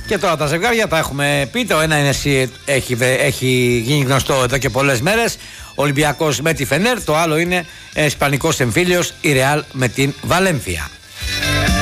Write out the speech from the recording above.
Και τώρα τα ζευγάρια τα έχουμε πει. Το ένα είναι έχει γίνει γνωστό εδώ και πολλές μέρες. Ολυμπιακός με τη Φενέρ. Το άλλο είναι ισπανικός εμφύλιος, η Ρεάλ με την Βαλένθια.